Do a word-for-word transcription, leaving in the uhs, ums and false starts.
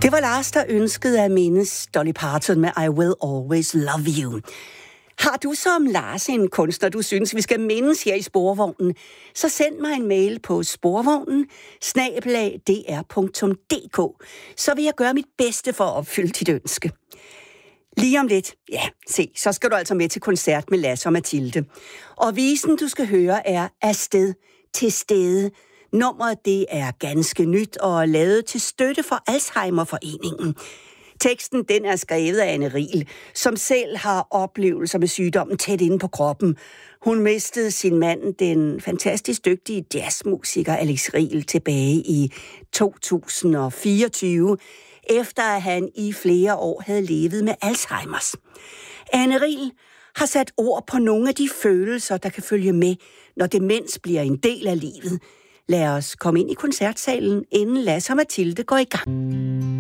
Det var Lars, der ønskede at mindes Dolly Parton med I Will Always Love You. Har du som Lars en kunstner, du synes, vi skal mindes her i Sporvognen, så send mig en mail på sporvognen snabel-a d r punktum d k, så vil jeg gøre mit bedste for at opfylde dit ønske. Lige om lidt, ja, se, så skal du altså med til koncert med Lasse og Mathilde. Og visen, du skal høre, er Afsted til stede. Nummeret, det er ganske nyt og lavet til støtte for Alzheimerforeningen. Teksten, den er skrevet af Anne Riel, som selv har oplevelser med sygdommen tæt inde på kroppen. Hun mistede sin mand, den fantastisk dygtige jazzmusiker Alex Riel, tilbage i to tusind og fireogtyve, efter at han i flere år havde levet med Alzheimers. Anne Riel har sat ord på nogle af de følelser, der kan følge med, når demens bliver en del af livet. Lad os komme ind i koncertsalen, inden Lasse og Mathilde går i gang.